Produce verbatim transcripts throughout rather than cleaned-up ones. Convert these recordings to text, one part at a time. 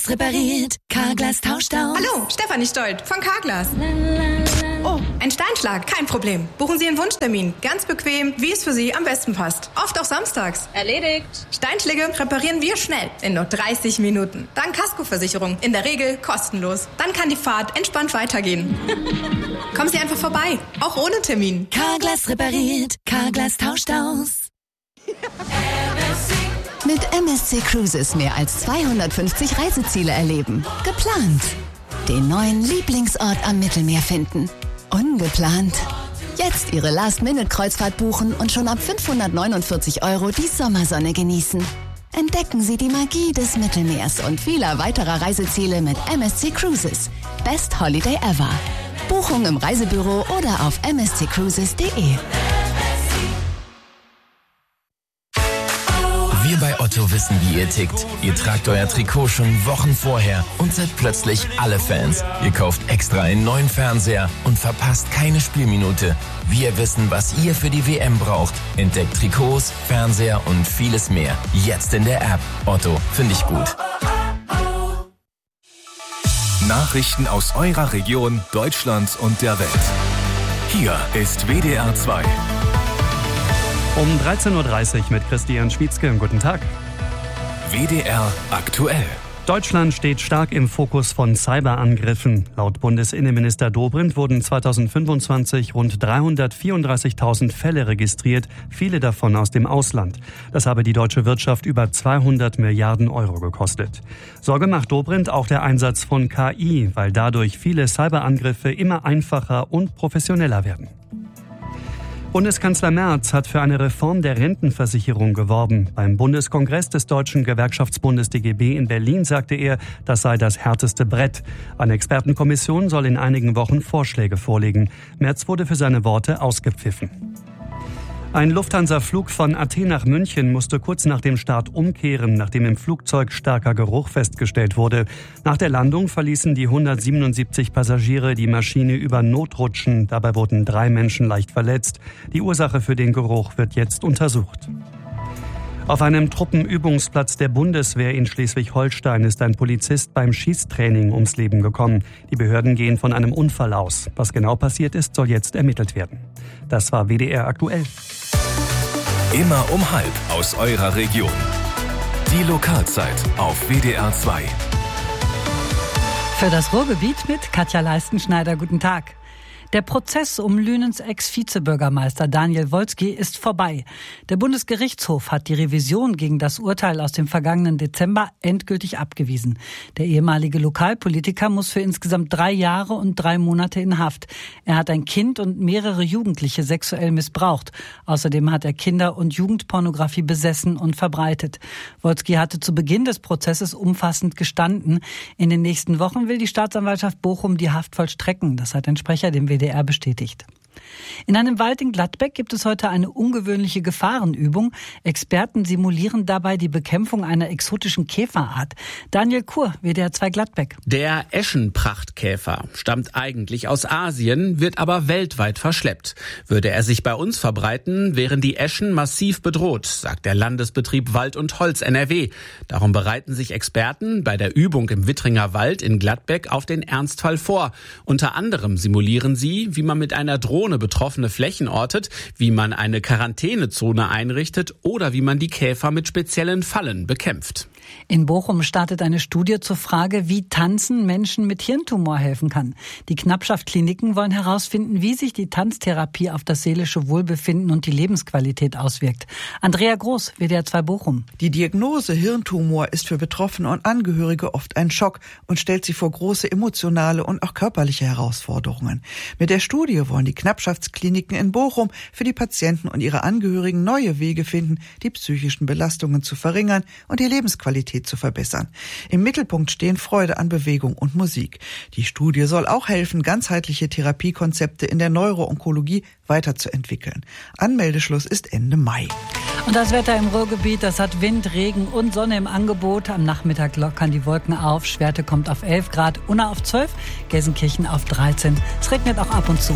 repariert, Carglass tauscht aus. Hallo, Stefanie Stolt von Carglass. Oh, ein Steinschlag, kein Problem. Buchen Sie Ihren Wunschtermin. Ganz bequem, wie es für Sie am besten passt. Oft auch samstags. Erledigt. Steinschläge reparieren wir schnell, in nur dreißig Minuten. Dank Kaskoversicherung, in der Regel kostenlos. Dann kann die Fahrt entspannt weitergehen. Kommen Sie einfach vorbei, auch ohne Termin. Carglass repariert, Carglass tauscht aus. Mit M S C Cruises mehr als zweihundertfünfzig Reiseziele erleben. Geplant. Den neuen Lieblingsort am Mittelmeer finden. Ungeplant. Jetzt Ihre Last-Minute-Kreuzfahrt buchen und schon ab fünfhundertneunundvierzig Euro die Sommersonne genießen. Entdecken Sie die Magie des Mittelmeers und vieler weiterer Reiseziele mit M S C Cruises. Best Holiday ever. Buchung im Reisebüro oder auf m s c cruises punkt d e. Wir bei Otto wissen, wie ihr tickt. Ihr tragt euer Trikot schon Wochen vorher und seid plötzlich alle Fans. Ihr kauft extra einen neuen Fernseher und verpasst keine Spielminute. Wir wissen, was ihr für die W M braucht. Entdeckt Trikots, Fernseher und vieles mehr. Jetzt in der App. Otto, finde ich gut. Nachrichten aus eurer Region, Deutschland und der Welt. Hier ist W D R zwei. Um dreizehn Uhr dreißig mit Christian Schwietzke. Guten Tag. W D R aktuell. Deutschland steht stark im Fokus von Cyberangriffen. Laut Bundesinnenminister Dobrindt wurden zweitausendfünfundzwanzig rund dreihundertvierunddreißigtausend Fälle registriert, viele davon aus dem Ausland. Das habe die deutsche Wirtschaft über zweihundert Milliarden Euro gekostet. Sorge macht Dobrindt auch der Einsatz von K I, weil dadurch viele Cyberangriffe immer einfacher und professioneller werden. Bundeskanzler Merz hat für eine Reform der Rentenversicherung geworben. Beim Bundeskongress des Deutschen Gewerkschaftsbundes D G B in Berlin sagte er, das sei das härteste Brett. Eine Expertenkommission soll in einigen Wochen Vorschläge vorlegen. Merz wurde für seine Worte ausgepfiffen. Ein Lufthansa-Flug von Athen nach München musste kurz nach dem Start umkehren, nachdem im Flugzeug starker Geruch festgestellt wurde. Nach der Landung verließen die hundertsiebenundsiebzig Passagiere die Maschine über Notrutschen. Dabei wurden drei Menschen leicht verletzt. Die Ursache für den Geruch wird jetzt untersucht. Auf einem Truppenübungsplatz der Bundeswehr in Schleswig-Holstein ist ein Polizist beim Schießtraining ums Leben gekommen. Die Behörden gehen von einem Unfall aus. Was genau passiert ist, soll jetzt ermittelt werden. Das war W D R aktuell. Immer um halb aus eurer Region. Die Lokalzeit auf W D R zwei. Für das Ruhrgebiet mit Katja Leistenschneider. Guten Tag. Der Prozess um Lünens Ex-Vizebürgermeister Daniel Wolski ist vorbei. Der Bundesgerichtshof hat die Revision gegen das Urteil aus dem vergangenen Dezember endgültig abgewiesen. Der ehemalige Lokalpolitiker muss für insgesamt drei Jahre und drei Monate in Haft. Er hat ein Kind und mehrere Jugendliche sexuell missbraucht. Außerdem hat er Kinder- und Jugendpornografie besessen und verbreitet. Wolski hatte zu Beginn des Prozesses umfassend gestanden. In den nächsten Wochen will die Staatsanwaltschaft Bochum die Haft vollstrecken. Das hat ein Sprecher dem W D R bestätigt. In einem Wald in Gladbeck gibt es heute eine ungewöhnliche Gefahrenübung. Experten simulieren dabei die Bekämpfung einer exotischen Käferart. Daniel Kur, W D R zwei Gladbeck. Der Eschenprachtkäfer stammt eigentlich aus Asien, wird aber weltweit verschleppt. Würde er sich bei uns verbreiten, wären die Eschen massiv bedroht, sagt der Landesbetrieb Wald und Holz N R W. Darum bereiten sich Experten bei der Übung im Wittringer Wald in Gladbeck auf den Ernstfall vor. Unter anderem simulieren sie, wie man mit einer Drohne betroffene Flächen ortet, wie man eine Quarantänezone einrichtet oder wie man die Käfer mit speziellen Fallen bekämpft. In Bochum startet eine Studie zur Frage, wie Tanzen Menschen mit Hirntumor helfen kann. Die Knappschaft-Kliniken wollen herausfinden, wie sich die Tanztherapie auf das seelische Wohlbefinden und die Lebensqualität auswirkt. Andrea Groß, W D R zwei Bochum. Die Diagnose Hirntumor ist für Betroffene und Angehörige oft ein Schock und stellt sie vor große emotionale und auch körperliche Herausforderungen. Mit der Studie wollen die Knappschaftskliniken in Bochum für die Patienten und ihre Angehörigen neue Wege finden, die psychischen Belastungen zu verringern und die Lebensqualität zu verbessern. Im Mittelpunkt stehen Freude an Bewegung und Musik. Die Studie soll auch helfen, ganzheitliche Therapiekonzepte in der Neuroonkologie weiterzuentwickeln. Anmeldeschluss ist Ende Mai. Und das Wetter im Ruhrgebiet, das hat Wind, Regen und Sonne im Angebot. Am Nachmittag lockern die Wolken auf. Schwerte kommt auf elf Grad, Unna auf zwölf, Gelsenkirchen auf dreizehn. Es regnet auch ab und zu.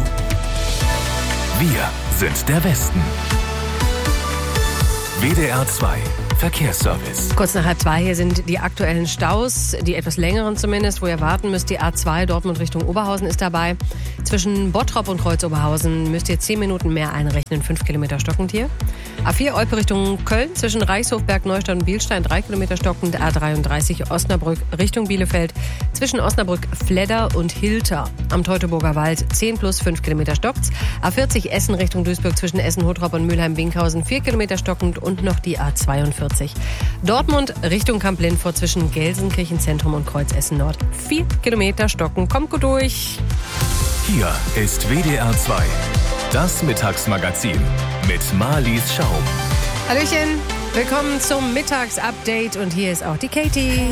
Wir sind der Westen. W D R zwei Verkehrsservice. Kurz nach halb zwei, hier sind die aktuellen Staus, die etwas längeren zumindest, wo ihr warten müsst. Die A zwei Dortmund Richtung Oberhausen ist dabei. Zwischen Bottrop und Kreuz-Oberhausen müsst ihr zehn Minuten mehr einrechnen, fünf Kilometer stockend hier. A vier Olpe Richtung Köln, zwischen Reichshof, Bergneustadt und Bielstein, drei Kilometer stockend. A dreiunddreißig Osnabrück Richtung Bielefeld, zwischen Osnabrück, Fledder und Hilter am Teutoburger Wald, zehn plus fünf Kilometer stockt. A vierzig Essen Richtung Duisburg, zwischen Essen, Hottrop und Mülheim-Winkhausen, vier Kilometer stockend. Und noch die A zweiundvierzig Dortmund Richtung Kamp-Lindfort, zwischen Gelsenkirchen-Zentrum und Kreuz Essen-Nord, vier Kilometer stockend. Kommt gut durch. Hier ist W D R zwei, das Mittagsmagazin mit Marlies Schaum. Hallöchen, willkommen zum Mittagsupdate und hier ist auch die Katie.